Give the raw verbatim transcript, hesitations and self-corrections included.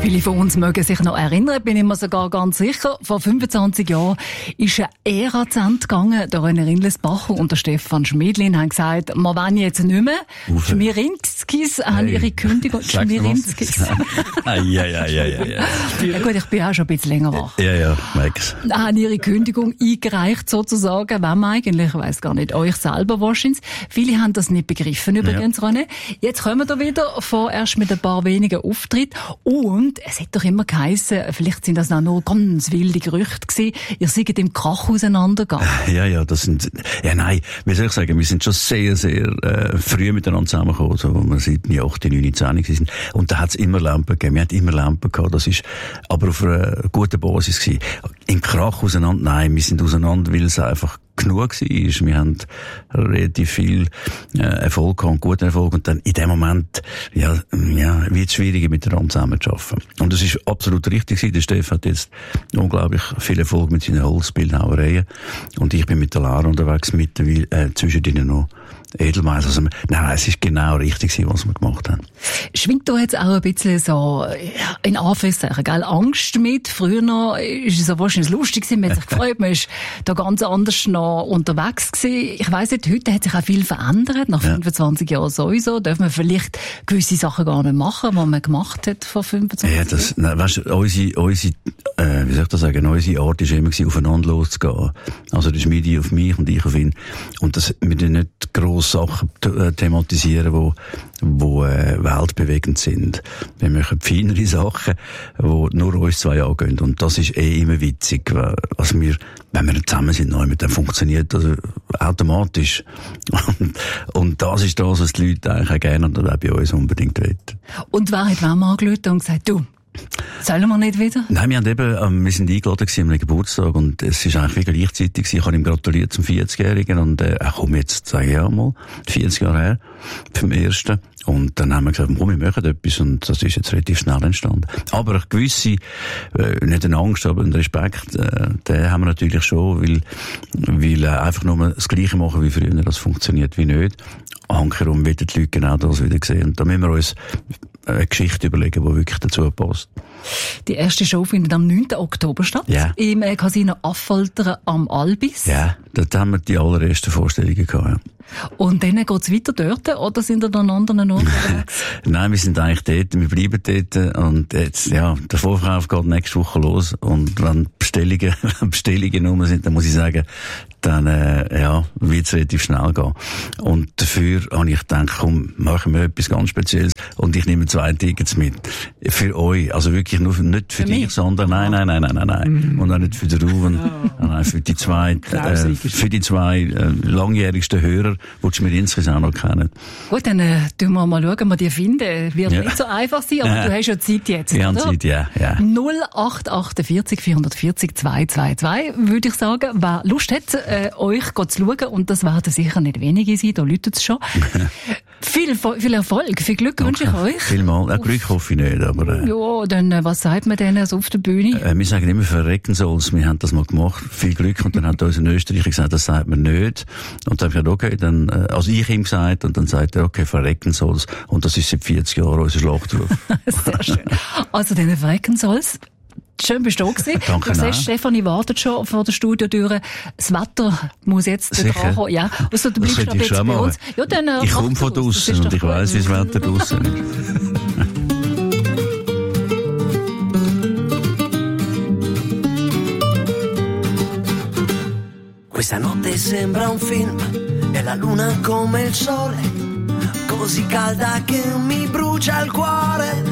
Viele von uns mögen sich noch erinnern, bin ich mir sogar ganz sicher. Vor fünfundzwanzig Jahren ist eine Ära zu Ende gegangen. Der René Rindlesbacher und der Stefan Schmidlin haben gesagt, wir wollen jetzt nicht mehr. Ufe. Schmirinskis haben Hey. ihre Kündigung. Schmirinskis. Ja, ja, ja, ja, ja. Ja gut, ich bin auch schon ein bisschen länger wach. Ja, ja, Max. Haben ihre Kündigung eingereicht, sozusagen. Wem eigentlich? Ich weiss gar nicht. Euch selber wahrscheinlich. Viele haben das nicht begriffen, übrigens, ja. René. Jetzt kommen wir wieder, vorerst mit ein paar wenigen Auftritten. Und es hat doch immer geheissen, vielleicht sind das auch nur ganz wilde Gerüchte gewesen, ihr seid im Krach auseinandergegangen. Ja, ja, das sind, ja, nein, wie soll ich sagen, wir sind schon sehr, sehr, äh, früh miteinander zusammengekommen, so, wo wir seit acht, neun, zehn sind. Und da hat's immer Lampen gegeben. Wir hatten immer Lampen gehabt. Das ist aber auf einer guten Basis gewesen. Im Krach auseinander, nein, wir sind auseinander, weil es einfach genug war. Wir haben relativ viel äh, Erfolg gehabt, guten Erfolg. Und dann in dem Moment, ja, ja, wird es schwieriger, miteinander zusammenzuarbeiten. Und das ist absolut richtig gewesen. Der Steff hat jetzt unglaublich viel Erfolg mit seinen Holzbildhauereien. Und ich bin mit der Lara unterwegs, mittlerweile, äh, zwischen denen noch Edelmeister. Also, nein, es ist genau richtig gewesen, was wir gemacht haben. Schwingt da jetzt auch ein bisschen so, ja, in Anführungszeichen, gell, Angst mit? Früher noch ist es so wahrscheinlich lustig gewesen, man hat sich gefreut, man ist da ganz anders noch unterwegs gewesen. Ich weiss nicht, heute hat sich auch viel verändert, nach Ja. fünfundzwanzig Jahren sowieso. Darf man vielleicht gewisse Sachen gar nicht machen, die man gemacht hat vor fünfundzwanzig Ja, das, nein, weißt du, unsere, unsere, äh, wie soll ich das sagen, unsere Art ist immer gewesen, aufeinander loszugehen. Also, der Schmiedi auf mich und ich auf ihn. Und das, wir dürfen nicht gross Sachen thematisieren, wo, wo, äh, weltbewegend sind. Wir machen feinere Sachen, wo nur uns zwei angehen. Und das ist eh immer witzig. Also wir, wenn wir zusammen sind, dann funktioniert das automatisch. Und, und das ist das, was die Leute eigentlich auch gerne und auch bei uns unbedingt wollen. Und wer hat wem angerufen und gesagt, du, sollen wir nicht wieder? Nein, wir haben eben, ähm, wir sind eingeladen gewesen an einem Geburtstag und es ist eigentlich wie gleichzeitig gewesen. Ich habe ihm gratuliert zum vierzigjährigen und, äh, ach komm, jetzt sage ich ja mal, vierzig Jahre her, vom ersten. Und dann haben wir gesagt, komm, wir machen etwas und das ist jetzt relativ schnell entstanden. Aber eine gewisse, äh, nicht eine Angst, aber einen Respekt, äh, den haben wir natürlich schon, weil, weil äh, einfach nur das Gleiche machen wie früher, das funktioniert wie nicht. Hankerum werden die Leute genau das wieder sehen. Und da müssen wir uns eine Geschichte überlegen, die wirklich dazu passt. Die erste Show findet am neunten Oktober statt. Ja. Im äh, Casino Affaltern am Albis. Ja, dort haben wir die allerersten Vorstellungen gehabt, ja. Und dann geht's weiter dort, oder sind ihr dann an anderen Orten unterwegs? Nein, wir sind eigentlich dort, wir bleiben dort und jetzt, ja, der Vorverkauf geht nächste Woche los und wenn Bestellungen, Bestellungen rum sind, dann muss ich sagen, dann, äh, ja, wird's relativ schnell gehen. Und dafür habe ich gedacht, komm, machen wir etwas ganz Spezielles und ich nehme zwei Tickets mit. Für euch, also wirklich nur, für, nicht für, für dich, mich? sondern nein, nein, nein, nein, nein, nein. Mm. Und auch nicht für den Ruben, oh. nein, für die zwei, äh, für die zwei äh, langjährigsten Hörer, die die Schmirinskis auch noch kennen. Gut, dann äh, tun wir mal schauen, ob wir die finden. Wird ja. nicht so einfach sein, aber ja. du hast ja Zeit jetzt, Wir oder? haben Zeit, ja, ja. null acht achtundvierzig vierhundertvierzig zweihundertzweiundzwanzig, würde ich sagen. Wer Lust hat, äh, euch zu schauen, und das werden sicher nicht wenige sein, da läutet es schon. viel, viel Erfolg, viel Glück wünsche ich euch. Vielmal. Auch Glück hoffe ich nicht, aber... Äh, ja, dann, äh, was sagt man denn also auf der Bühne? Äh, wir sagen immer, verrecken soll's. Wir haben das mal gemacht. Viel Glück. Und dann hat uns ein Österreicher gesagt, das sagt man nicht. Und dann habe ich gesagt, okay, dann, äh, also ich ihm gesagt, und dann sagt er, okay, verrecken soll's. Und das ist seit vierzig Jahren unser Schlachtruf. Sehr schön. Also, dann verrecken soll's. Schön bist du gewesen. Danke. Du siehst, Stefanie wartet schon vor der Studiotüre. Das Wetter muss jetzt dran kommen. Ja. Also, du bleibst noch jetzt bei uns. Ja, dann, äh, ich komme von draussen und ich weiss, wie das Wetter draussen ist. Questa notte sembra un film e la luna come il sole, così calda che mi brucia il cuore.